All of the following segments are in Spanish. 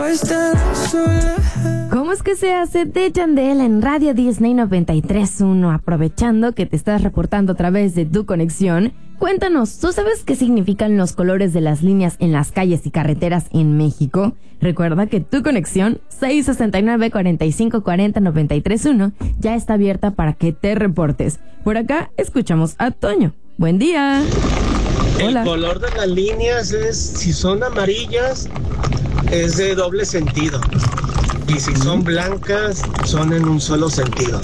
¿Cómo es que se hace de Yandel en Radio Disney 93.1? Aprovechando que te estás reportando a través de tu conexión, cuéntanos, ¿tú sabes qué significan los colores de las líneas en las calles y carreteras en México? Recuerda que tu conexión 669-4540-931 ya está abierta para que te reportes. Por acá escuchamos a Toño. Buen día. El Hola. color de las líneas es, si son amarillas, es de doble sentido. Y si son blancas, son en un solo sentido.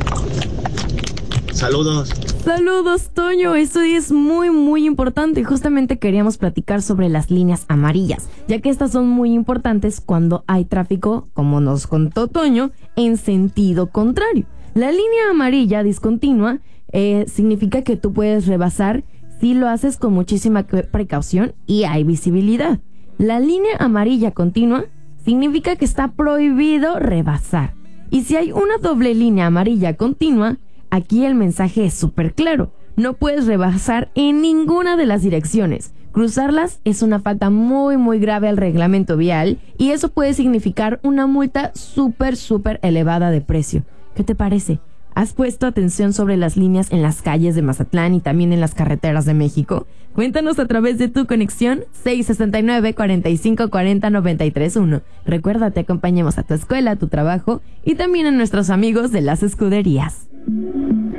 Saludos. Saludos, Toño. Eso es muy importante. Y justamente queríamos platicar sobre las líneas amarillas, ya que estas son muy importantes cuando hay tráfico, como nos contó Toño, en sentido contrario. La línea amarilla discontinua significa que tú puedes rebasar si lo haces con muchísima precaución y hay visibilidad. La línea amarilla continua significa que está prohibido rebasar. Y si hay una doble línea amarilla continua, aquí el mensaje es súper claro. No puedes rebasar en ninguna de las direcciones. Cruzarlas es una falta muy grave al reglamento vial y eso puede significar una multa súper elevada de precio. ¿Qué te parece? ¿Has puesto atención sobre las líneas en las calles de Mazatlán y también en las carreteras de México? Cuéntanos a través de tu conexión 669-4540-931. Recuerda, te acompañemos a tu escuela, a tu trabajo y también a nuestros amigos de las escuderías.